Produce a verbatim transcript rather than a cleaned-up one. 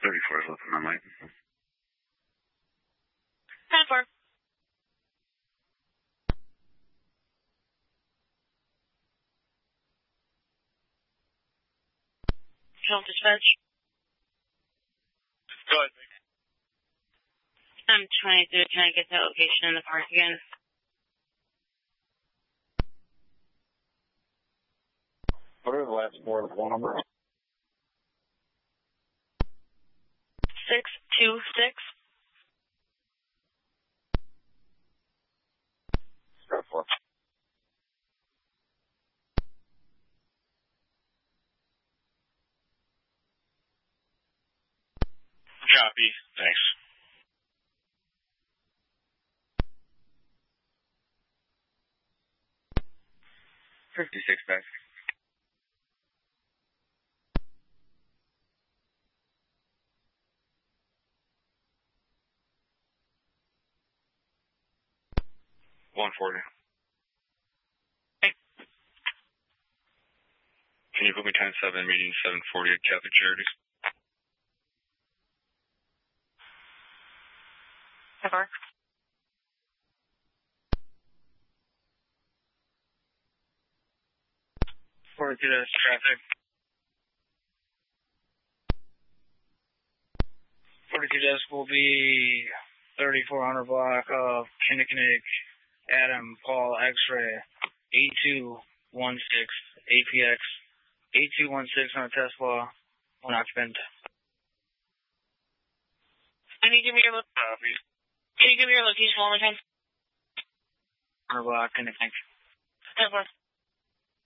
thirty-four is looking on light. ten four. Help dispatch. Go ahead. I'm trying to, can I get that location in the park again? What are the last four of the phone number? Six two six. Go for it. Copy. Thanks. fifty-six back. one forty. Hey. Can you put me ten seven, meeting seven forty at Catholic Charities? ten four. forty-two dash traffic. forty-two desk will be thirty-four hundred block of Kinnikinnick, Adam, Paul, X-ray, eight two one six, A P X, eight two one six on a Tesla, one occupant. Can you give me your, lo- Copy. can you give me your location one more time? one hundred block, Kinnikinnick. ten four.